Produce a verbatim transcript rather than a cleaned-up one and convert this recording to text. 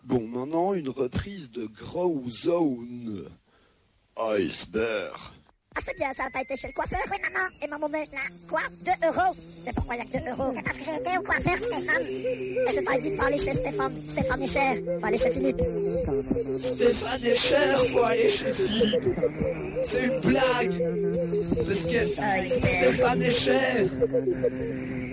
Bon, maintenant, une reprise de Grow Zone. Iceberg. Ah, c'est bien ça, t'as été chez le coiffeur? Oui, maman. Et maman, mais là, quoi? deux euros? Mais pourquoi il n'y a que deux euros? C'est parce que j'ai été au coiffeur, Stéphane. Et je t'avais dit de pas aller chez Stéphane. Stéphane est cher. Faut aller chez Philippe. Stéphane est cher, faut aller chez Philippe. C'est une blague. Parce que Stéphane est cher.